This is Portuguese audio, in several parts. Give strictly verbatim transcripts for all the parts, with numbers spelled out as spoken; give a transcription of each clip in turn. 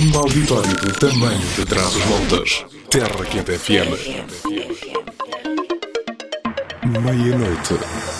Um auditório do tamanho de Trás-os-Montes. Terra Quente F M. Meia-noite.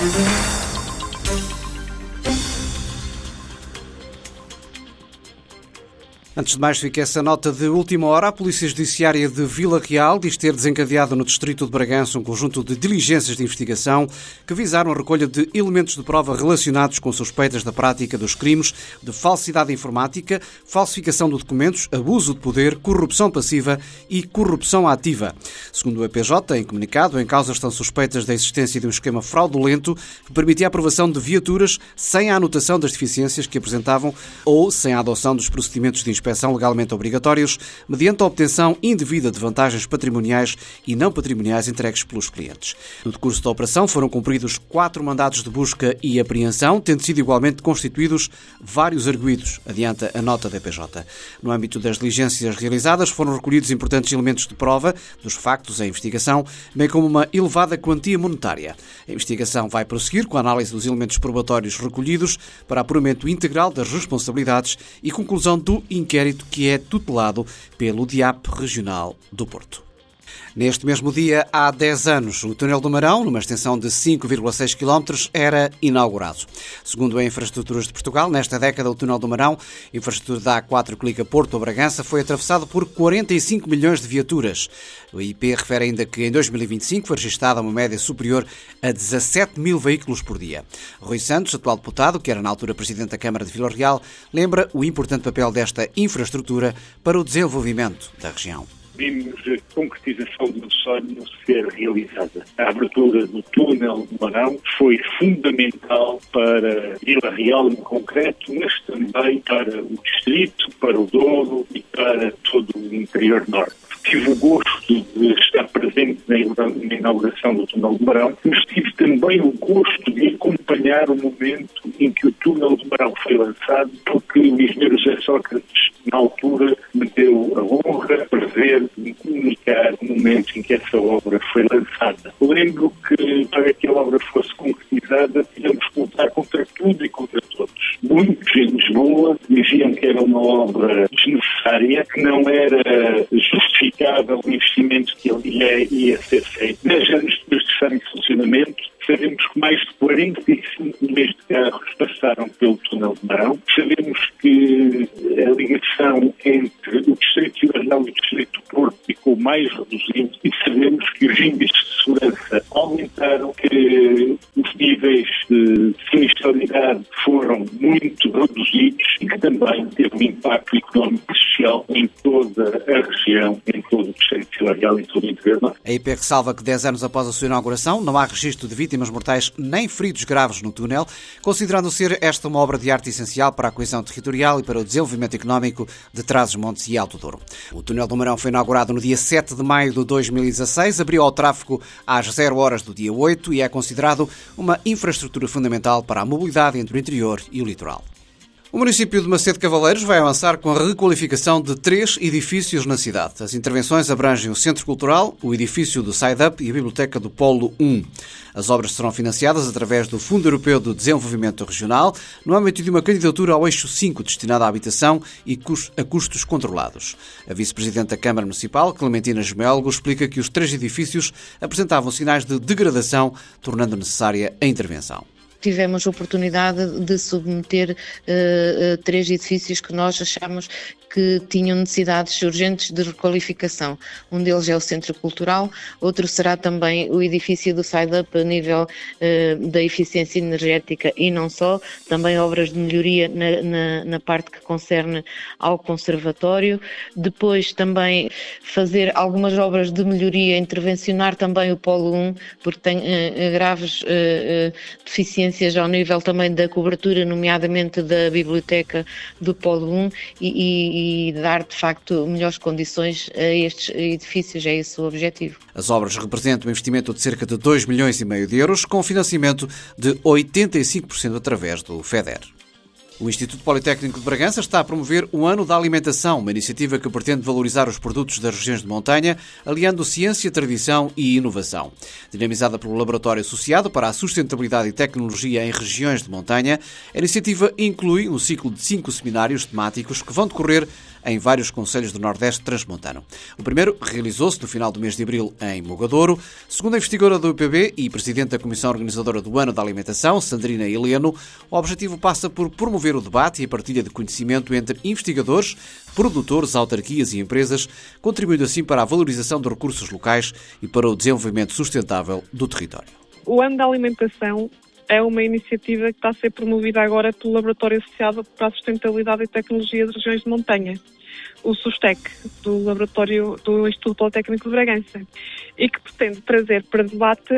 Antes de mais, fica essa nota de última hora. A Polícia Judiciária de Vila Real diz ter desencadeado no distrito de Bragança um conjunto de diligências de investigação que visaram a recolha de elementos de prova relacionados com suspeitas da prática dos crimes de falsidade informática, falsificação de documentos, abuso de poder, corrupção passiva e corrupção ativa. Segundo o E P J, em comunicado, em causa estão suspeitas da existência de um esquema fraudulento que permitia a aprovação de viaturas sem a anotação das deficiências que apresentavam ou sem a adoção dos procedimentos de inspeção legalmente obrigatórios, mediante a obtenção indevida de vantagens patrimoniais e não patrimoniais entregues pelos clientes. No decurso da operação foram cumpridos quatro mandados de busca e apreensão, tendo sido igualmente constituídos vários arguidos, adianta a nota da E P J. No âmbito das diligências realizadas foram recolhidos importantes elementos de prova dos factos em investigação, bem como uma elevada quantia monetária. A investigação vai prosseguir com a análise dos elementos probatórios recolhidos para apuramento integral das responsabilidades e conclusão do inquérito que é tutelado pelo D I A P Regional do Porto. Neste mesmo dia, há dez anos, o Túnel do Marão, numa extensão de cinco vírgula seis quilómetros, era inaugurado. Segundo a Infraestruturas de Portugal, nesta década, o Túnel do Marão, infraestrutura da A quatro que liga Porto a Bragança, foi atravessado por quarenta e cinco milhões de viaturas. O I P refere ainda que em dois mil e vinte e cinco foi registada uma média superior a dezassete mil veículos por dia. Rui Santos, atual deputado, que era na altura presidente da Câmara de Vila Real, lembra o importante papel desta infraestrutura para o desenvolvimento da região. Vimos a concretização do sonho ser realizada. A abertura do túnel do Marão foi fundamental para Vila Real em concreto, mas também para o distrito, para o Douro e para todo o interior norte. Tive o gosto de estar presente na inauguração do túnel do Marão, mas tive também o gosto de acompanhar o momento em que o túnel do Marão foi lançado, porque o engenheiro José Sócrates, na altura, me deu a honra, prazer de comunicar o momento em que essa obra foi lançada. Lembro que, para que a obra fosse concretizada, tivemos que lutar contra tudo e contra todos. Muitos em Lisboa diziam que era uma obra desnecessária, que não era justificável o investimento que ali ia, ia ser feito. Dez anos depois de estar em funcionamento, sabemos que mais de quarenta e cinco milhões de carros passaram pelo túnel de Marão. Sabemos que a ligação entre o distrito de Vila Real e o distrito do Porto ficou mais reduzida e sabemos que os índices de segurança aumentaram, que os níveis de sinistralidade foram muito reduzidos e que também teve um impacto económico e social em toda a região, em todo o distrito de Vila Real e em todo o interior. A I P ressalva que dez anos após a sua inauguração não há registro de vítimas mortais nem feridos graves no túnel, considerando ser esta uma obra de arte essencial para a coesão territorial e para o desenvolvimento económico de Trás-os-Montes e Alto Douro. O túnel do Marão foi inaugurado no dia sete de maio de dois mil e dezasseis, abriu ao tráfego às zero horas do dia oito e é considerado uma infraestrutura fundamental para a mobilidade entre o interior e o litoral. O município de Macedo Cavaleiros vai avançar com a requalificação de três edifícios na cidade. As intervenções abrangem o Centro Cultural, o edifício do Side-Up e a Biblioteca do Polo um. As obras serão financiadas através do Fundo Europeu de Desenvolvimento Regional, no âmbito de uma candidatura ao eixo cinco, destinada à habitação e a custos controlados. A vice-presidente da Câmara Municipal, Clementina Gemelgo, explica que os três edifícios apresentavam sinais de degradação, tornando necessária a intervenção. Tivemos a oportunidade de submeter uh, uh, três edifícios que nós achamos que tinham necessidades urgentes de requalificação. Um deles é o Centro Cultural, outro será também o edifício do Side-Up a nível uh, da eficiência energética e não só, também obras de melhoria na, na, na parte que concerne ao conservatório. Depois também fazer algumas obras de melhoria, intervencionar também o Polo um, porque tem uh, graves uh, uh, deficiências ao nível também da cobertura, nomeadamente da biblioteca do Polo um, e, e e dar, de facto, melhores condições a estes edifícios. É esse o objetivo. As obras representam um investimento de cerca de dois milhões e meio de euros, com financiamento de oitenta e cinco por cento através do FEDER. O Instituto Politécnico de Bragança está a promover o Ano da Alimentação, uma iniciativa que pretende valorizar os produtos das regiões de montanha, aliando ciência, tradição e inovação. Dinamizada pelo Laboratório Associado para a Sustentabilidade e Tecnologia em Regiões de Montanha, a iniciativa inclui um ciclo de cinco seminários temáticos que vão decorrer em vários concelhos do Nordeste transmontano. O primeiro realizou-se no final do mês de abril em Mogadouro. Segundo a investigadora do U P B e presidente da Comissão Organizadora do Ano da Alimentação, Sandrina Heleno, o objetivo passa por promover o debate e a partilha de conhecimento entre investigadores, produtores, autarquias e empresas, contribuindo assim para a valorização dos recursos locais e para o desenvolvimento sustentável do território. O Ano da Alimentação é uma iniciativa que está a ser promovida agora pelo Laboratório Associado para a Sustentabilidade e Tecnologia das Regiões de Montanha, o SUSTEC, do Laboratório do Instituto Politécnico de Bragança, e que pretende trazer para debate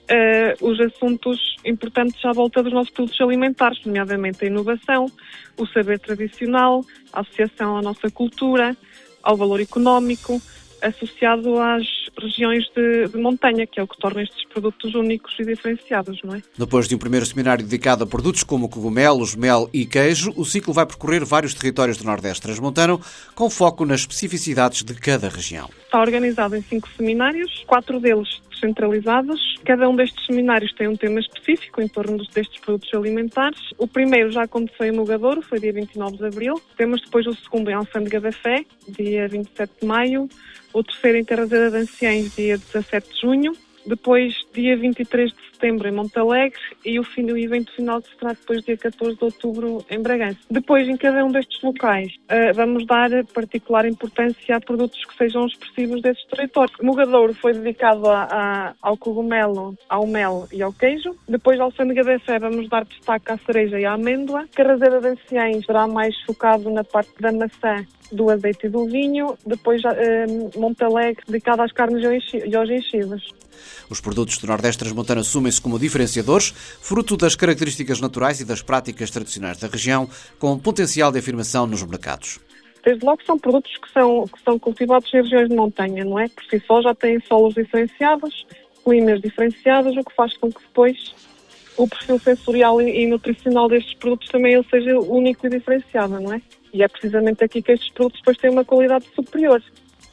uh, os assuntos importantes à volta dos nossos produtos alimentares, nomeadamente a inovação, o saber tradicional, a associação à nossa cultura, ao valor económico, associado às regiões de, de montanha, que é o que torna estes produtos únicos e diferenciados, não é? Depois de um primeiro seminário dedicado a produtos como cogumelos, mel e queijo, o ciclo vai percorrer vários territórios do Nordeste transmontano, com foco nas especificidades de cada região. Está organizado em cinco seminários, quatro deles descentralizados. Cada um destes seminários tem um tema específico em torno destes produtos alimentares. O primeiro já aconteceu em Mogadouro, foi dia vinte e nove de abril. Temos depois o segundo em Alfândega da Fé, dia vinte e sete de maio. O terceiro em Carrazeira de Anciães, dia dezassete de junho. Depois, dia vinte e três de setembro, em Montalegre, e o fim do evento final que será depois, dia catorze de outubro, em Bragança. Depois, em cada um destes locais, uh, vamos dar particular importância a produtos que sejam expressivos desses territórios. Mogadouro foi dedicado a, a, ao cogumelo, ao mel e ao queijo. Depois, ao Alfândega da Fé, vamos dar destaque à cereja e à amêndoa. Carrazeira de Anciães será mais focado na parte da maçã, do azeite e do vinho. Depois, uh, Montalegre, dedicado às carnes e aos enchidos. Os produtos do Nordeste transmontano assumem-se como diferenciadores, fruto das características naturais e das práticas tradicionais da região, com potencial de afirmação nos mercados. Desde logo são produtos que são, que são cultivados em regiões de montanha, não é? Por si só já têm solos diferenciados, climas diferenciados, o que faz com que depois o perfil sensorial e nutricional destes produtos também ele seja único e diferenciado, não é? E é precisamente aqui que estes produtos depois têm uma qualidade superior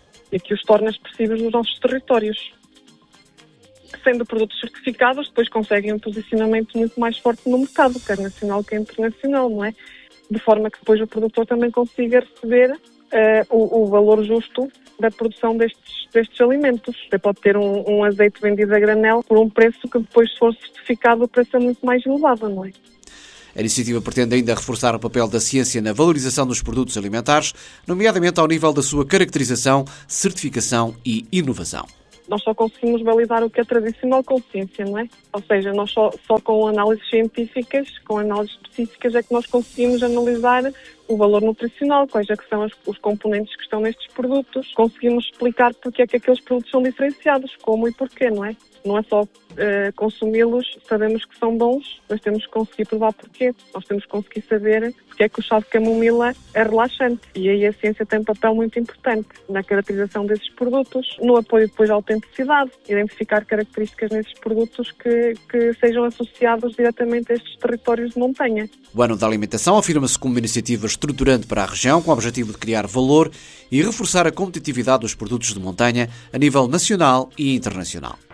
e que os torna expressivos nos nossos territórios. Sendo produtos certificados, depois conseguem um posicionamento muito mais forte no mercado, quer nacional, quer internacional, não é? De forma que depois o produtor também consiga receber uh, o, o valor justo da produção destes, destes alimentos. Você pode ter um, um azeite vendido a granel por um preço que depois, se for certificado, o preço é muito mais elevado, não é? A iniciativa pretende ainda reforçar o papel da ciência na valorização dos produtos alimentares, nomeadamente ao nível da sua caracterização, certificação e inovação. Nós só conseguimos validar o que é tradicional com ciência, não é? Ou seja, nós só, só com análises científicas, com análises específicas, é que nós conseguimos analisar o valor nutricional, quais é que são os, os componentes que estão nestes produtos. Conseguimos explicar porque é que aqueles produtos são diferenciados, como e porquê, não é? Não é só uh, consumi-los, sabemos que são bons, mas temos que conseguir provar porquê. Nós temos que conseguir saber porque é que o chá de camomila é relaxante. E aí a ciência tem um papel muito importante na caracterização desses produtos, no apoio depois à autenticidade, identificar características nesses produtos que, que sejam associados diretamente a estes territórios de montanha. O Ano da Alimentação afirma-se como uma iniciativa estruturante para a região, com o objetivo de criar valor e reforçar a competitividade dos produtos de montanha a nível nacional e internacional.